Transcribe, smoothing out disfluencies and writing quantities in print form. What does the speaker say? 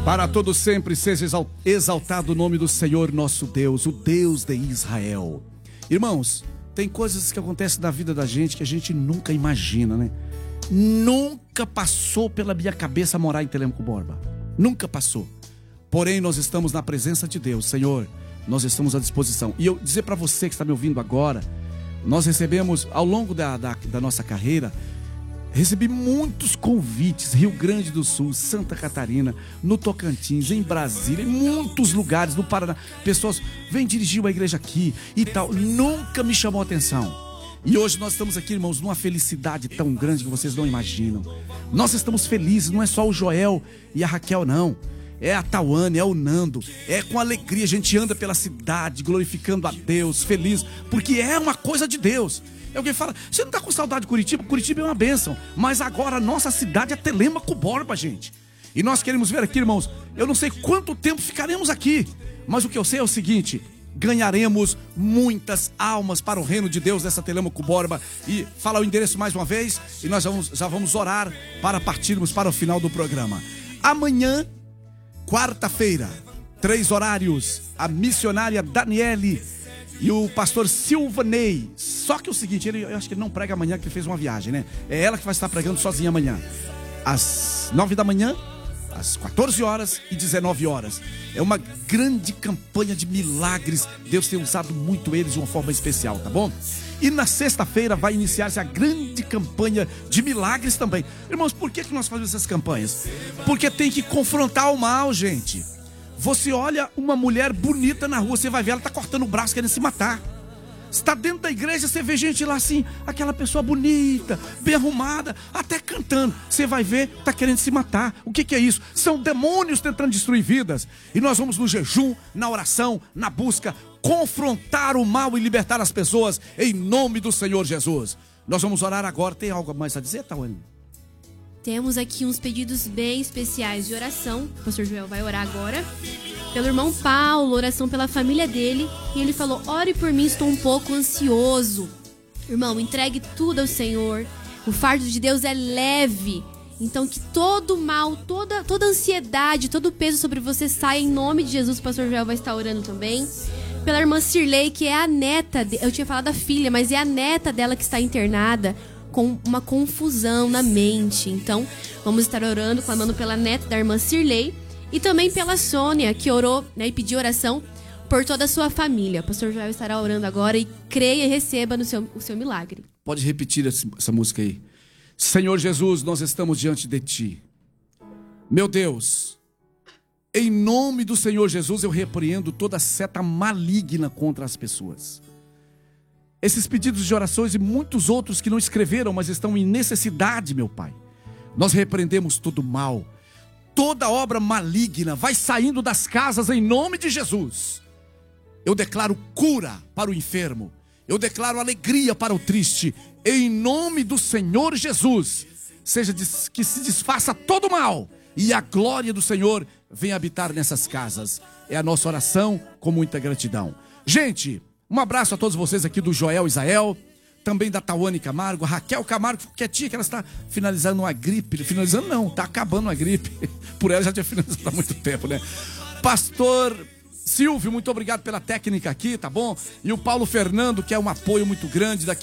Para todo sempre seja exaltado o nome do Senhor nosso Deus, o Deus de Israel. Irmãos, tem coisas que acontecem na vida da gente que a gente nunca imagina, né? Nunca passou pela minha cabeça morar em Telêmaco Borba. Nunca passou. Porém, nós estamos na presença de Deus. Senhor, nós estamos à disposição. E eu dizer para você que está me ouvindo agora, nós recebemos, ao longo da nossa carreira, recebi muitos convites, Rio Grande do Sul, Santa Catarina, no Tocantins, em Brasília, em muitos lugares, no Paraná. Pessoas, vêm dirigir uma igreja aqui e tal. Nunca me chamou a atenção. E hoje nós estamos aqui, irmãos, numa felicidade tão grande que vocês não imaginam. Nós estamos felizes, não é só o Joel e a Raquel, não. É a Tawane, é o Nando. É com alegria, a gente anda pela cidade, glorificando a Deus, feliz, porque é uma coisa de Deus. É alguém fala, você não está com saudade de Curitiba? Curitiba é uma bênção. Mas agora a nossa cidade é Telêmaco Borba, gente. E nós queremos ver aqui, irmãos, eu não sei quanto tempo ficaremos aqui, mas o que eu sei é o seguinte: ganharemos muitas almas para o reino de Deus dessa Telêmaco Borba. E fala o endereço mais uma vez, e nós já vamos orar para partirmos para o final do programa. Amanhã, quarta-feira, 3 horários, a missionária Daniele e o pastor Silvanei. Só que é o seguinte, eu acho que ele não prega amanhã, que ele fez uma viagem, né? É ela que vai estar pregando sozinha amanhã, às 9 da manhã, às 14 horas e 19 horas. É uma grande campanha de milagres. Deus tem usado muito eles de uma forma especial, tá bom? E na sexta-feira vai iniciar-se a grande campanha de milagres também. Irmãos, por que nós fazemos essas campanhas? Porque tem que confrontar o mal, gente. Você olha uma mulher bonita na rua, você vai ver, ela está cortando o braço, querendo se matar. Você está dentro da igreja, você vê gente lá assim, aquela pessoa bonita, bem arrumada, até cantando. Você vai ver, está querendo se matar. O que é isso? São demônios tentando destruir vidas. E nós vamos no jejum, na oração, na busca, confrontar o mal e libertar as pessoas em nome do Senhor Jesus. Nós vamos orar agora. Tem algo mais a dizer, Tawane? Temos aqui uns pedidos bem especiais de oração. O pastor Joel vai orar agora pelo irmão Paulo, oração pela família dele. E ele falou, ore por mim, estou um pouco ansioso. Irmão, entregue tudo ao Senhor. O fardo de Deus é leve. Então que todo mal, toda ansiedade, todo peso sobre você saia em nome de Jesus. O pastor Joel vai estar orando também pela irmã Cirlei, que é a neta, eu tinha falado a filha, mas é a neta dela que está internada com uma confusão na mente. Então vamos estar orando, clamando pela neta da irmã Cirlei. E também pela Sônia, que orou, né, e pediu oração por toda a sua família. O pastor Joel estará orando agora e creia e receba o seu milagre. Pode repetir essa música aí. Senhor Jesus, nós estamos diante de Ti. Meu Deus, em nome do Senhor Jesus, eu repreendo toda seta maligna contra as pessoas. Esses pedidos de orações e muitos outros que não escreveram, mas estão em necessidade, meu Pai. Nós repreendemos todo mal. Toda obra maligna vai saindo das casas em nome de Jesus. Eu declaro cura para o enfermo. Eu declaro alegria para o triste. Em nome do Senhor Jesus. Seja que se desfaça todo mal. E a glória do Senhor venha habitar nessas casas. É a nossa oração com muita gratidão. Gente, um abraço a todos vocês aqui do Joel Israel. Também da Tawane Camargo, a Raquel Camargo, quietinha, que ela está finalizando uma gripe. Finalizando não, está acabando uma gripe. Por ela já tinha finalizado há muito tempo, né? Pastor Silvio, muito obrigado pela técnica aqui, tá bom? E o Paulo Fernando, que é um apoio muito grande daqui.